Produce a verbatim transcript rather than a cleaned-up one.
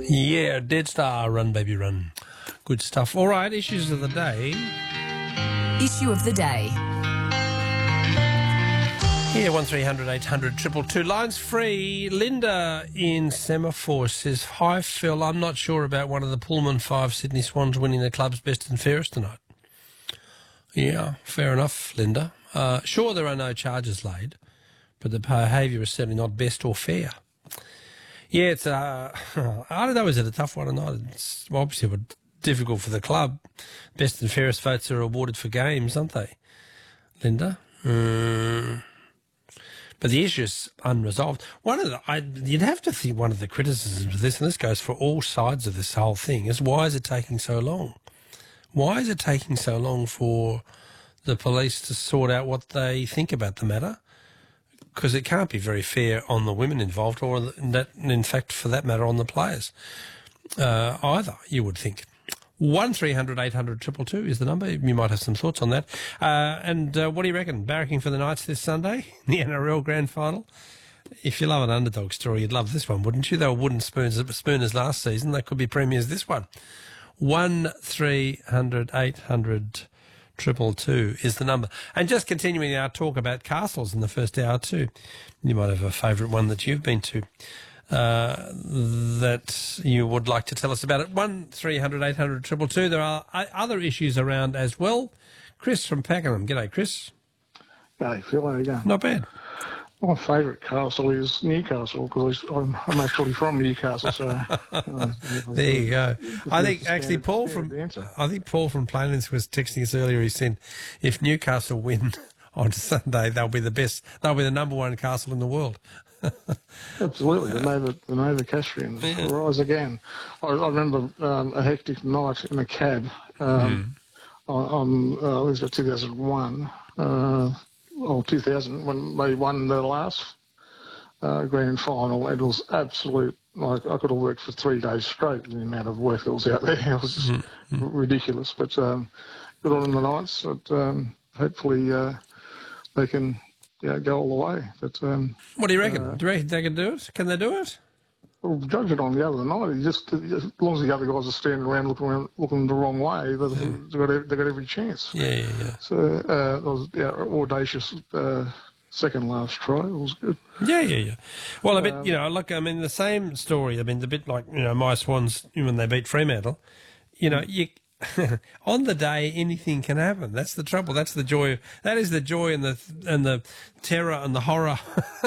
Yeah, Dead Star, Run Baby Run. Good stuff. All right, issues of the day. Issue of the day. Yeah, one three hundred eight hundred two two two. Lines free. Linda in Semaphore says, hi, Phil. I'm not sure about one of the Pullman five Sydney Swans winning the club's best and fairest tonight. Yeah, fair enough, Linda. Uh, sure, there are no charges laid, but the behaviour is certainly not best or fair. Yeah, it's uh, I don't know, is it a tough one or not? It's obviously difficult for the club. Best and fairest votes are awarded for games, aren't they, Linda? Mm. But the issue's unresolved. One of the, I, you'd have to think one of the criticisms of this, and this goes for all sides of this whole thing, is why is it taking so long? Why is it taking so long for the police to sort out what they think about the matter? Because it can't be very fair on the women involved, or that, in fact, for that matter, on the players uh, either, you would think. one three hundred eight hundred two two two is the number. You might have some thoughts on that. Uh, and uh, what do you reckon? Barracking for the Knights this Sunday in the N R L Grand Final? If you love an underdog story, you'd love this one, wouldn't you? They were wooden spoons, spooners last season. They could be premiers this one. one three hundred eight hundred two two two is the number. And just continuing our talk about castles in the first hour too. You might have a favourite one that you've been to uh, that you would like to tell us about it. one three hundred eight hundred two two two. There are other issues around as well. Chris from Pakenham. G'day, Chris. Hey, Phil, how you going? Not bad. My favourite castle is Newcastle because I'm, I'm actually from Newcastle. So uh, there you go. I think actually Paul from I think Paul from Plainlands was texting us earlier. He said, "If Newcastle win on Sunday, they'll be the best. They'll be the number one castle in the world." Absolutely, the Nova, the Nova Castrians yeah. rise again. I, I remember um, a hectic night in a cab um, mm. on, on uh, it was two thousand one. Uh, or two thousand, when they won their last uh, grand final. It was absolute, like I could have worked for three days straight with the amount of work that was out there. It was just mm-hmm. ridiculous. But um, good on the Knights. But, um, hopefully uh, they can yeah, go all the way. But, um, what do you reckon? Uh, do you reckon they can do it? Can they do it? Well, judge it on the other night. You just, as long as the other guys are standing around looking around, looking the wrong way, they've, yeah. they've, got, they've got every chance. Yeah, yeah, yeah. So uh, it was yeah, audacious uh, second last try. It was good. Yeah, yeah, yeah. Well, a bit, um, you know, look, I mean, the same story. I mean, the bit like, you know, my Swans when they beat Fremantle. You know, you on the day anything can happen. That's the trouble. That's the joy. That is the joy and the and the terror and the horror.